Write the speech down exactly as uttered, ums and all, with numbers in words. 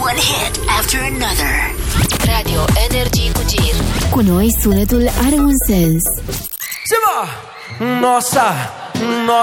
One hit after another. Radio Energy cu Gir. Cu noi sunetul are un sens. Se va! Nossa! Nossa!